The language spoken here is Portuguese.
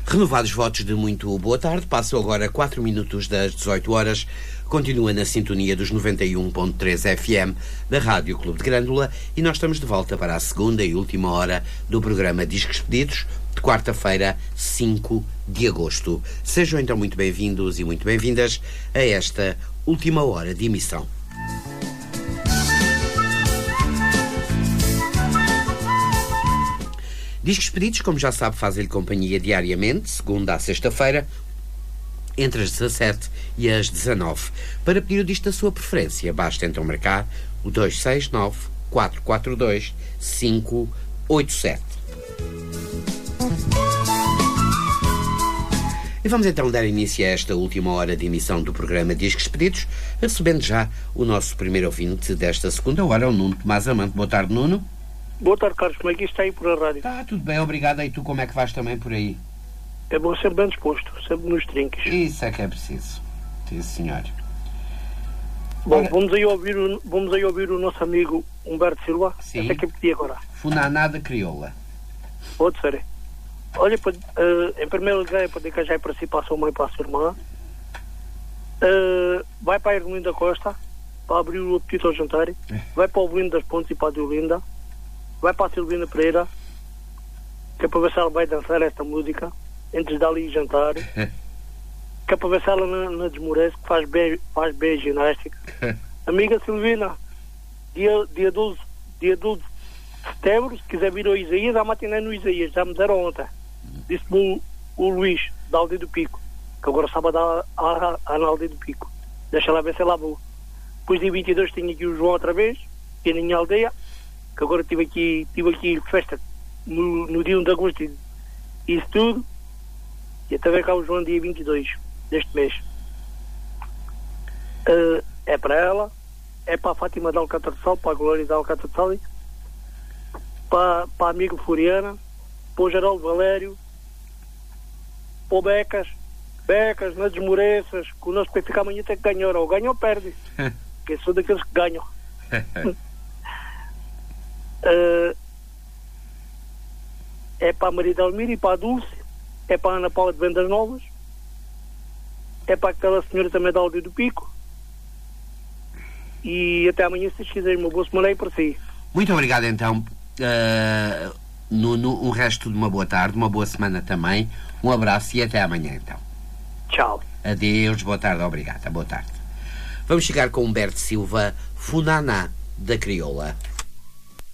Renovados votos de muito boa tarde, passam agora 4 minutos das 18 horas, continua na sintonia dos 91.3 FM da Rádio Clube de Grândola e nós estamos de volta para a segunda e última hora do programa Discos Pedidos, de quarta-feira, 5 de agosto. Sejam então muito bem-vindos e muito bem-vindas a esta última hora de emissão. Discos Pedidos, como já sabe, fazem-lhe companhia diariamente, segunda à sexta-feira, entre as 17 e as 19. Para pedir o disco da sua preferência, basta então marcar o 269-442-587. E vamos então dar início a esta última hora de emissão do programa Discos Pedidos, recebendo já o nosso primeiro ouvinte desta segunda hora, o Nuno Tomás Amante. Boa tarde, Nuno. Boa tarde, Carlos. Como é que isto está aí por a rádio? Está tudo bem, obrigado. E tu, como é que vais também por aí? É bom, sempre bem disposto, sempre nos trinques. Isso é que é preciso. Sim, senhor. Bom, vamos aí ouvir o nosso amigo Humberto Silva. Sim. Esse é que eu pedi agora. Funaná da Crioula. Pode ser. Olha, em primeiro lugar, é para dizer que já é para si, para a sua mãe e para a sua irmã. Vai para a Ermelinda Costa, para abrir o apetite ao jantar. Vai para o Olinda das Pontes e para a Diolinda. Vai para a Silvina Pereira, que é para ver se ela vai dançar esta música antes de ali jantar. Que é para ver se ela não desmorece, que faz bem a ginástica. Amiga Silvina, dia 12 de setembro, se quiser vir ao Isaías, há matiné no Isaías, já me deram ontem. Disse-me o Luís, da Aldeia do Pico, que agora sabe dar na Aldeia do Pico. Deixa lá ver se ela vou. Depois dia 22 tenho aqui o João outra vez, que é na minha aldeia, que agora tive aqui festa no dia 1 de agosto e isso tudo, e até ver cá o João dia 22 deste mês. É para ela, é para a Fátima de Alcântara de Sal, para a Glória de Alcântara de Sal, para a amiga Floriana, para o Geraldo Valério, para o Becas, não desmoreças, que o nosso PFK amanhã tem que ganhar, ou ganha ou perde, que eu sou daqueles que ganham. É para a Maria Delmira e para a Dulce, é para a Ana Paula de Vendas Novas, é para aquela senhora também da Aldeia do Pico, e até amanhã, se quiserem, uma boa semana aí para si. Muito obrigado então, Nuno, um resto de uma boa tarde, uma boa semana também, um abraço e até amanhã então. Tchau. Adeus, boa tarde, obrigada, boa tarde. Vamos chegar com Humberto Silva, Funaná da Crioula.